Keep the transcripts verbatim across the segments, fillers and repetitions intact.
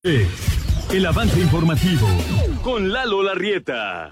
El avance informativo con Lalo Larrieta.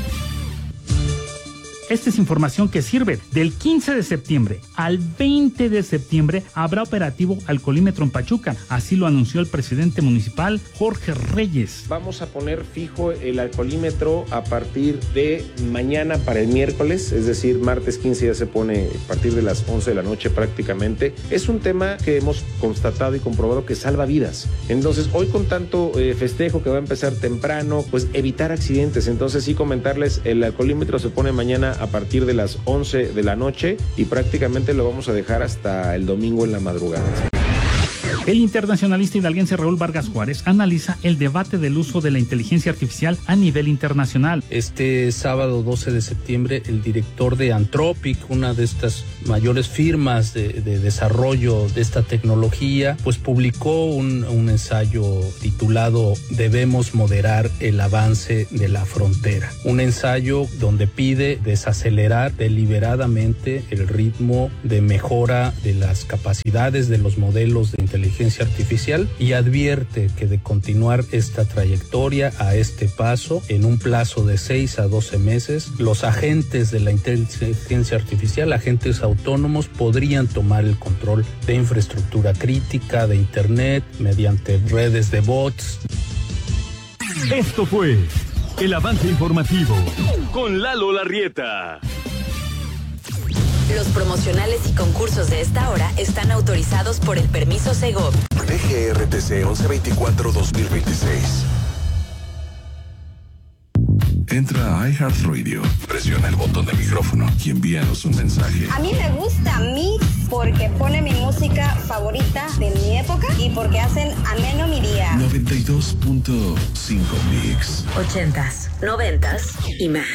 Esta es información que sirve. Del quince de septiembre al veinte de septiembre habrá operativo alcoholímetro en Pachuca. Así lo anunció el presidente municipal, Jorge Reyes. Vamos a poner fijo el alcoholímetro a partir de mañana para el miércoles, es decir, martes quince ya se pone a partir de las once de la noche prácticamente. Es un tema que hemos constatado y comprobado que salva vidas. Entonces, hoy con tanto eh, festejo que va a empezar temprano, pues evitar accidentes. Entonces, sí comentarles, el alcoholímetro se pone mañana a partir de las once de la noche y prácticamente lo vamos a dejar hasta el domingo en la madrugada. El internacionalista hidalguense Raúl Vargas Juárez analiza el debate del uso de la inteligencia artificial a nivel internacional. Este sábado doce de septiembre, el director de Anthropic, una de estas mayores firmas de, de desarrollo de esta tecnología, pues publicó un, un ensayo titulado Debemos moderar el avance de la frontera. Un ensayo donde pide desacelerar deliberadamente el ritmo de mejora de las capacidades de los modelos de inteligencia artificial y advierte que de continuar esta trayectoria a este paso, en un plazo de seis a doce meses, los agentes de la inteligencia artificial, agentes autónomos, podrían tomar el control de infraestructura crítica, de internet, mediante redes de bots. Esto fue el avance informativo con Lalo Larrieta. Los promocionales y concursos de esta hora están autorizados por el permiso Segov. D G R T C once veinticuatro dos mil veintiséis. Entra a iHeartRadio, presiona el botón de micrófono y envíanos un mensaje. A mí me gusta Mix porque pone mi música favorita de mi época y porque hacen ameno mi día. noventa y dos punto cinco Mix. Ochentas, noventas y más.